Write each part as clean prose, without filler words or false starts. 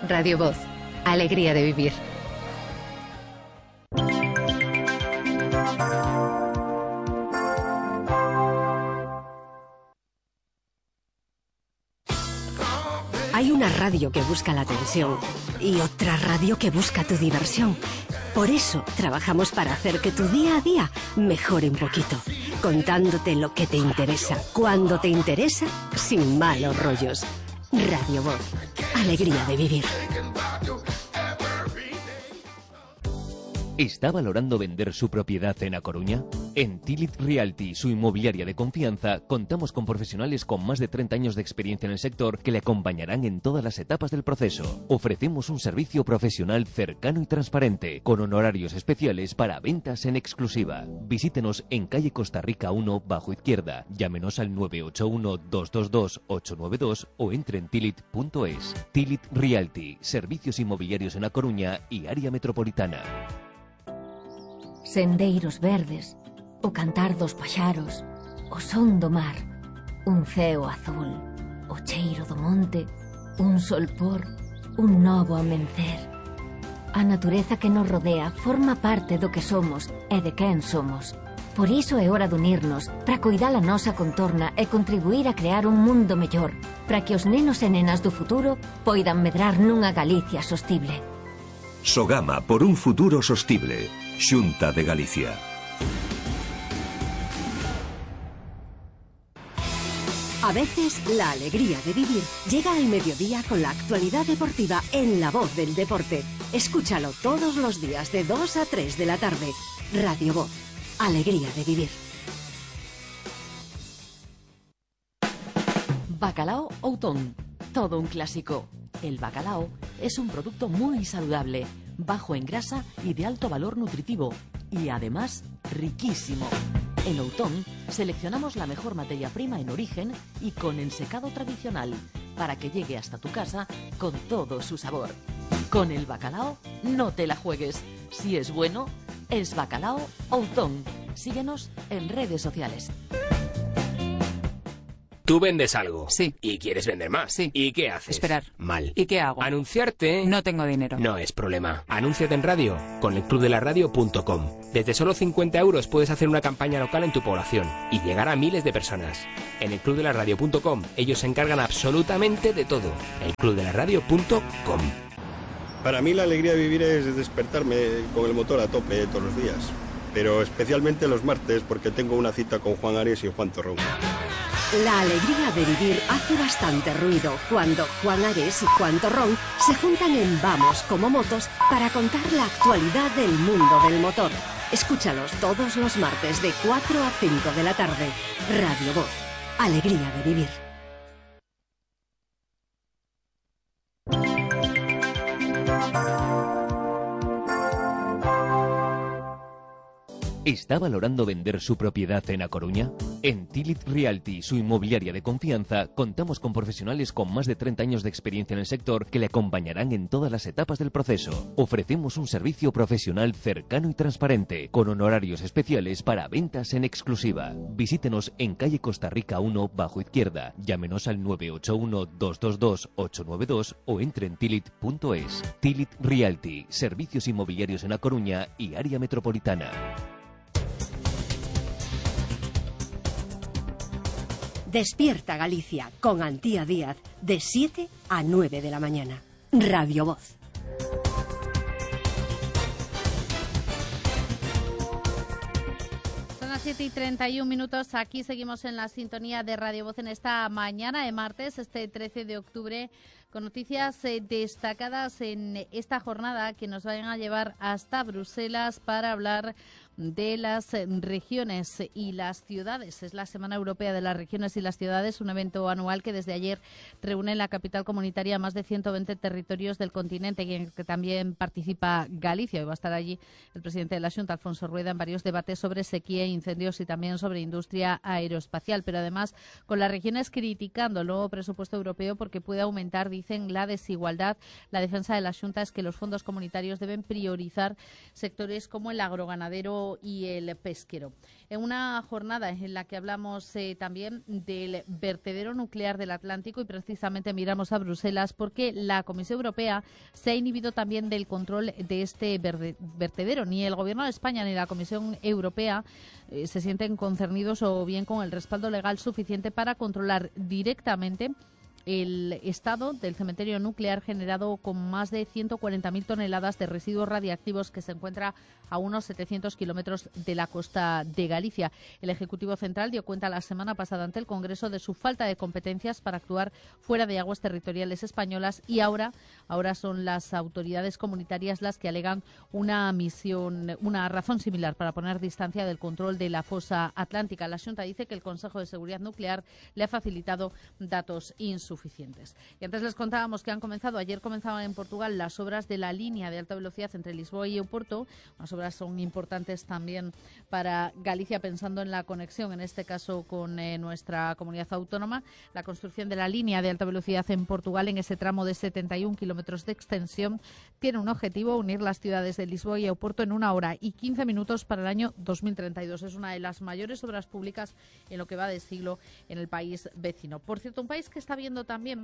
Radio Voz. Alegría de vivir. Hay una radio que busca la atención y otra radio que busca tu diversión. Por eso trabajamos para hacer que tu día a día mejore un poquito, contándote lo que te interesa, cuando te interesa, sin malos rollos. Radio Voz. Alegría de vivir. ¿Está valorando vender su propiedad en A Coruña? En Tilit Realty, su inmobiliaria de confianza, contamos con profesionales con más de 30 años de experiencia en el sector que le acompañarán en todas las etapas del proceso. Ofrecemos un servicio profesional cercano y transparente, con honorarios especiales para ventas en exclusiva. Visítenos en calle Costa Rica 1, bajo izquierda. Llámenos al 981-222-892 o entre en tilit.es. Tilit Realty, servicios inmobiliarios en A Coruña y área metropolitana. Sendeiros verdes, o cantar dos paxaros, o son do mar, un ceo azul, o cheiro do monte, un solpor, un novo amencer. A natureza que nos rodea forma parte do que somos e de quen somos. Por iso é hora de unirnos para coidar a nosa contorna e contribuir a crear un mundo mellor, para que os nenos e nenas do futuro poidan medrar nunha Galicia sostible. Sogama por un futuro sostible. Xunta de Galicia. A veces la alegría de vivir llega al mediodía con la actualidad deportiva en La Voz del Deporte. Escúchalo todos los días de 2 a 3 de la tarde. Radio Voz. Alegría de vivir. Bacalao Outón. Todo un clásico. El bacalao es un producto muy saludable, bajo en grasa y de alto valor nutritivo, y además riquísimo. En Outón seleccionamos la mejor materia prima en origen y con ensecado tradicional, para que llegue hasta tu casa con todo su sabor. Con el bacalao no te la juegues. Si es bueno, es Bacalao Outón. Síguenos en redes sociales. Tú vendes algo. Sí. Y quieres vender más. Sí. ¿Y qué haces? Esperar. Mal. ¿Y qué hago? Anunciarte. No tengo dinero. No es problema. Anúnciate en radio con elclubdelaradio.com. Desde solo 50 euros puedes hacer una campaña local en tu población y llegar a miles de personas. En elclubdelaradio.com ellos se encargan absolutamente de todo. elclubdelaradio.com. Para mí la alegría de vivir es despertarme con el motor a tope todos los días. Pero especialmente los martes porque tengo una cita con Juan Ares y Juan Torrón. La alegría de vivir hace bastante ruido cuando Juan Ares y Juan Torrón se juntan en Vamos como Motos para contar la actualidad del mundo del motor. Escúchalos todos los martes de 4 a 5 de la tarde. Radio Voz. Alegría de vivir. ¿Está valorando vender su propiedad en A Coruña? En Tilit Realty, su inmobiliaria de confianza, contamos con profesionales con más de 30 años de experiencia en el sector que le acompañarán en todas las etapas del proceso. Ofrecemos un servicio profesional cercano y transparente, con honorarios especiales para ventas en exclusiva. Visítenos en calle Costa Rica 1, bajo izquierda. Llámenos al 981-222-892 o entre en tilit.es. Tilit Realty, servicios inmobiliarios en A Coruña y área metropolitana. Despierta Galicia con Antía Díaz de 7 a 9 de la mañana. Radio Voz. Son las 7:31. Aquí seguimos en la sintonía de Radio Voz en esta mañana de martes, este 13 de octubre, con noticias destacadas en esta jornada que nos vayan a llevar hasta Bruselas para hablar de las regiones y las ciudades. Es la Semana Europea de las Regiones y las Ciudades, un evento anual que desde ayer reúne en la capital comunitaria más de 120 territorios del continente, en el que también participa Galicia. Hoy va a estar allí el presidente de la Xunta, Alfonso Rueda, en varios debates sobre sequía e incendios y también sobre industria aeroespacial, pero además con las regiones criticando el nuevo presupuesto europeo porque puede aumentar, dicen, la desigualdad. La defensa de la Xunta es que los fondos comunitarios deben priorizar sectores como el agroganadero ganadero y el pesquero. En una jornada en la que hablamos también del vertedero nuclear del Atlántico y precisamente miramos a Bruselas porque la Comisión Europea se ha inhibido también del control de este vertedero. Ni el Gobierno de España ni la Comisión Europea se sienten concernidos o bien con el respaldo legal suficiente para controlar directamente el estado del cementerio nuclear generado con más de 140.000 toneladas de residuos radiactivos que se encuentra a unos 700 kilómetros de la costa de Galicia. El Ejecutivo Central dio cuenta la semana pasada ante el Congreso de su falta de competencias para actuar fuera de aguas territoriales españolas y ahora son las autoridades comunitarias las que alegan una razón similar para poner distancia del control de la fosa atlántica. La Xunta dice que el Consejo de Seguridad Nuclear le ha facilitado datos insuficientes. Y antes les contábamos que ayer comenzaban en Portugal las obras de la línea de alta velocidad entre Lisboa y Oporto. Las obras son importantes también para Galicia, pensando en la conexión, en este caso con nuestra comunidad autónoma. La construcción de la línea de alta velocidad en Portugal, en ese tramo de 71 kilómetros de extensión, tiene un objetivo: unir las ciudades de Lisboa y Oporto en 1 hora y 15 minutos para el año 2032. Es una de las mayores obras públicas en lo que va de siglo en el país vecino. Por cierto, un país que está viendo también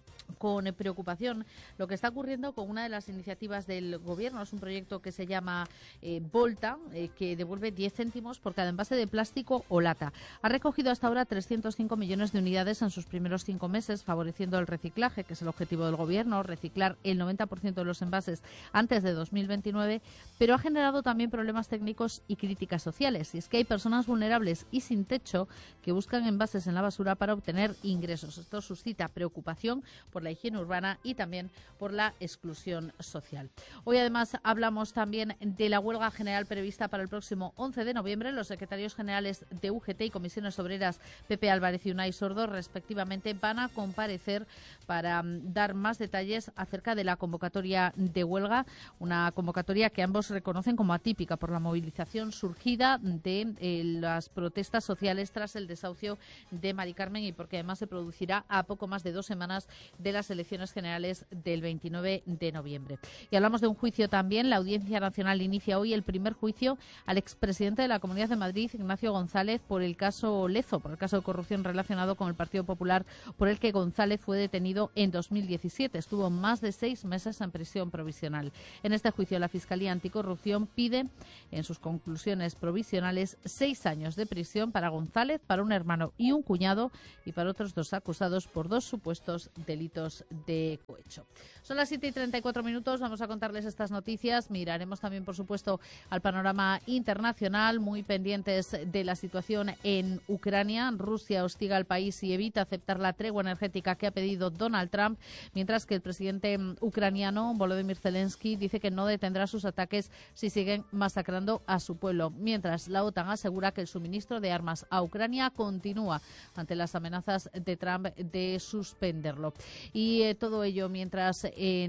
con preocupación lo que está ocurriendo con una de las iniciativas del Gobierno. Es un proyecto que se llama Volta, que devuelve 10 céntimos por cada envase de plástico o lata. Ha recogido hasta ahora 305 millones de unidades en sus primeros 5 meses, favoreciendo el reciclaje, que es el objetivo del Gobierno, reciclar el 90% de los envases antes de 2029, pero ha generado también problemas técnicos y críticas sociales. Y es que hay personas vulnerables y sin techo que buscan envases en la basura para obtener ingresos. Esto suscita preocupación por la higiene urbana y también por la exclusión social. Hoy además hablamos también de la huelga general prevista para el próximo 11 de noviembre. Los secretarios generales de UGT y Comisiones Obreras, Pepe Álvarez y Unai Sordo, respectivamente, van a comparecer para dar más detalles acerca de la convocatoria de huelga, una convocatoria que ambos reconocen como atípica por la movilización surgida de las protestas sociales tras el desahucio de Mari Carmen y porque además se producirá a poco más de 2 semanas de las elecciones generales del 29 de noviembre. Y hablamos de un juicio también. La Audiencia Nacional inicia hoy el primer juicio al expresidente de la Comunidad de Madrid, Ignacio González, por el caso Lezo, por el caso de corrupción relacionado con el Partido Popular, por el que González fue detenido en 2017. Estuvo más de 6 meses en prisión provisional. En este juicio, la Fiscalía Anticorrupción pide, en sus conclusiones provisionales, 6 años de prisión para González, para un hermano y un cuñado, y para otros 2 acusados por 2 supuestos delitos de cohecho. Son las 7:34. Vamos a contarles estas noticias. Miraremos también, por supuesto, al panorama internacional, muy pendientes de la situación en Ucrania. Rusia hostiga al país y evita aceptar la tregua energética que ha pedido Donald Trump, mientras que el presidente ucraniano, Volodymyr Zelensky, dice que no detendrá sus ataques si siguen masacrando a su pueblo. Mientras, la OTAN asegura que el suministro de armas a Ucrania continúa ante las amenazas de Trump de suspenderlo. Y todo ello mientras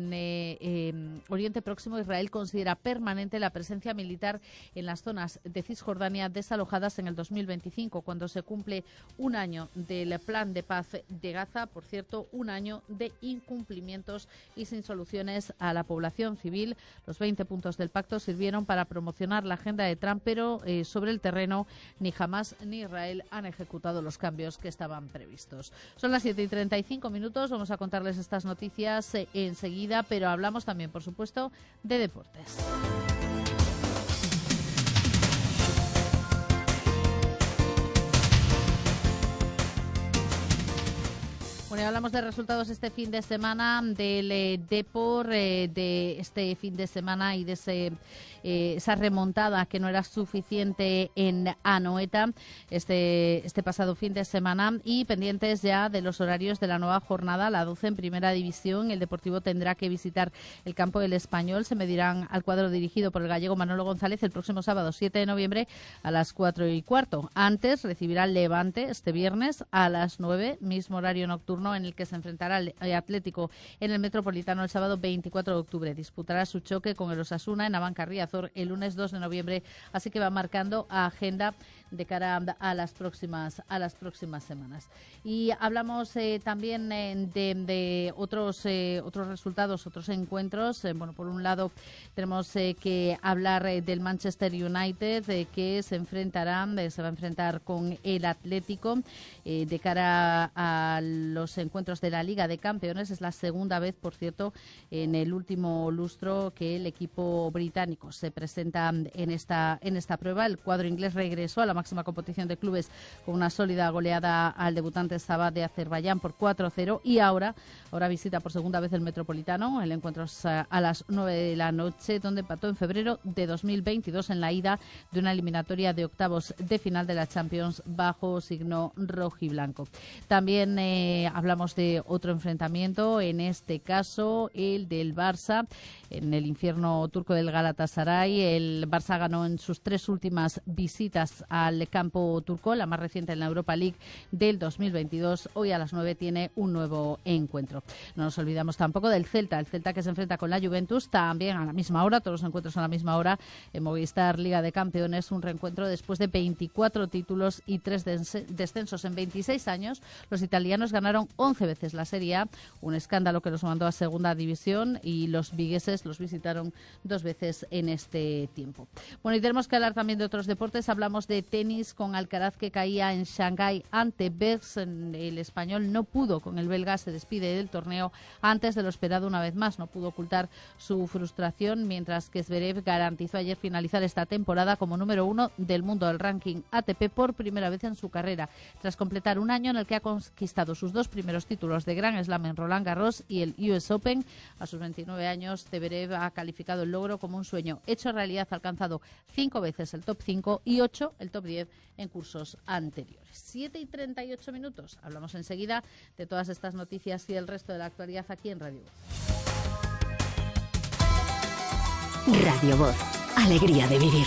en Oriente Próximo Israel considera permanente la presencia militar en las zonas de Cisjordania desalojadas en el 2025, cuando se cumple 1 año del plan de paz de Gaza. Por cierto, 1 año de incumplimientos y sin soluciones a la población civil. Los 20 puntos del pacto sirvieron para promocionar la agenda de Trump, pero sobre el terreno ni Hamás ni Israel han ejecutado los cambios que estaban previstos. Son las 7:35. Vamos a contarles estas noticias enseguida, pero hablamos también, por supuesto, de deportes. Bueno, hablamos de resultados este fin de semana del Depor, de este fin de semana y de esa remontada que no era suficiente en Anoeta este pasado fin de semana, y pendientes ya de los horarios de la nueva jornada, la 12 en Primera División. El Deportivo tendrá que visitar el campo del Español. Se medirán al cuadro dirigido por el gallego Manolo González el próximo sábado 7 de noviembre a las 4:15. Antes recibirá el Levante este viernes a las 9, mismo horario nocturno, turno en el que se enfrentará al Atlético en el Metropolitano el sábado 24 de octubre. Disputará su choque con el Osasuna en Abanca Riazor el lunes 2 de noviembre, así que va marcando agenda de cara a las próximas semanas. Y hablamos también de otros resultados, otros encuentros. Bueno, por un lado tenemos que hablar del Manchester United, que se va a enfrentar con el Atlético de cara a los encuentros de la Liga de Campeones. Es la segunda vez, por cierto, en el último lustro que el equipo británico se presenta en esta prueba. El cuadro inglés regresó a la máxima competición de clubes con una sólida goleada al debutante Sabah de Azerbaiyán por 4-0 y ahora visita por segunda vez el Metropolitano. El encuentro es a las 9 de la noche, donde empató en febrero de 2022 en la ida de una eliminatoria de octavos de final de la Champions bajo signo rojiblanco. También hablamos de otro enfrentamiento, en este caso el del Barça en el infierno turco del Galatasaray. El Barça ganó en sus 3 últimas visitas al campo turco, la más reciente en la Europa League del 2022. Hoy a las 9 tiene un nuevo encuentro. No nos olvidamos tampoco del Celta, el Celta que se enfrenta con la Juventus también a la misma hora, todos los encuentros a la misma hora en Movistar Liga de Campeones, un reencuentro después de 24 títulos y 3 descensos en 26 años. Los italianos ganaron 11 veces la Serie A, un escándalo que los mandó a segunda división, y los vigueses los visitaron 2 veces en este tiempo. Bueno, y tenemos que hablar también de otros deportes. Hablamos de tenis con Alcaraz, que caía en Shanghái ante Bergs. El español no pudo con el belga, se despide del torneo antes de lo esperado una vez más. No pudo ocultar su frustración, mientras que Zverev garantizó ayer finalizar esta temporada como número 1 del mundo del ranking ATP por primera vez en su carrera, tras completar un año en el que ha conquistado sus 2 primeros títulos de Grand Slam en Roland Garros y el US Open. A sus 29 años, Zverev ha calificado el logro como un sueño hecho realidad. Ha alcanzado 5 veces el top 5 y 8 el top 10 en cursos anteriores. 7:38. Hablamos enseguida de todas estas noticias y el resto de la actualidad aquí en Radio Voz. Radio Voz. Alegría de vivir.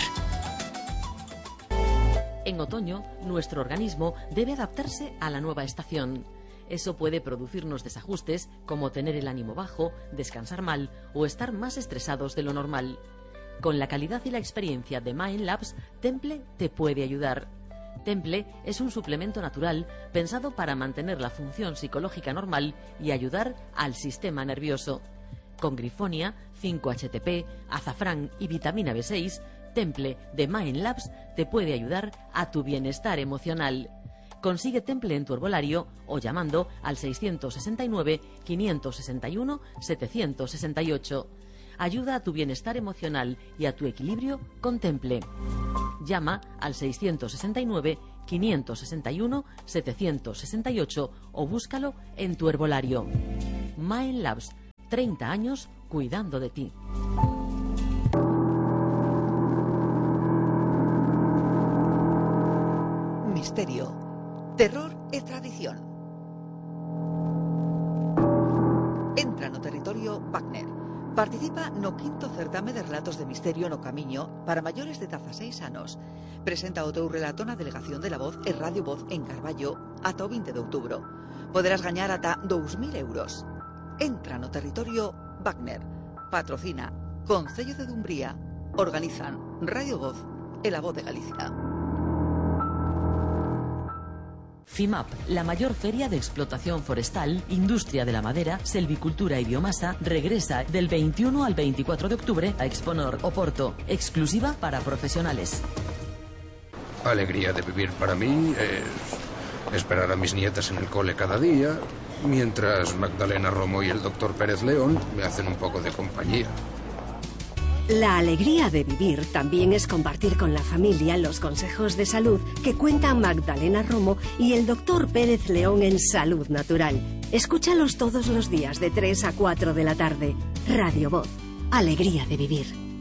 En otoño, nuestro organismo debe adaptarse a la nueva estación. Eso puede producirnos desajustes como tener el ánimo bajo, descansar mal o estar más estresados de lo normal. Con la calidad y la experiencia de Mind Labs, Temple te puede ayudar. Temple es un suplemento natural pensado para mantener la función psicológica normal y ayudar al sistema nervioso. Con grifonia, 5-HTP, azafrán y vitamina B6, Temple de Mind Labs te puede ayudar a tu bienestar emocional. Consigue Temple en tu herbolario o llamando al 669-561-768. Ayuda a tu bienestar emocional y a tu equilibrio con Temple. Llama al 669-561-768 o búscalo en tu herbolario. Mind Labs, 30 años cuidando de ti. Misterio, terror e tradición. Entra no territorio Wagner. Participa no 5º certame de relatos de misterio no Camiño para maiores de 16 anos. Presenta o teu relato na Delegación de la Voz e Radio Voz en Carballo ata o 20 de outubro. Poderás gañar ata 2.000 euros. Entra no territorio Wagner. Patrocina Concello de Dumbría. Organizan Radio Voz e la Voz de Galicia. FIMAP, la mayor feria de explotación forestal, industria de la madera, selvicultura y biomasa, regresa del 21 al 24 de octubre a Exponor, Oporto, exclusiva para profesionales. Alegría de vivir para mí es esperar a mis nietas en el cole cada día, mientras Magdalena Romo y el doctor Pérez León me hacen un poco de compañía. La alegría de vivir también es compartir con la familia los consejos de salud que cuentan Magdalena Romo y el doctor Pérez León en Salud Natural. Escúchalos todos los días de 3 a 4 de la tarde. Radio Voz. Alegría de vivir.